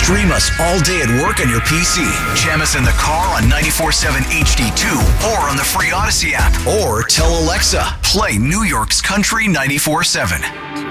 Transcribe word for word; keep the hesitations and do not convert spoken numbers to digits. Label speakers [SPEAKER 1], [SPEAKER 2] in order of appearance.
[SPEAKER 1] Stream us all day at work on your P C. Jam us in the car on ninety-four seven H D two or on the free Odyssey app. Or tell Alexa, play New York's Country ninety-four seven.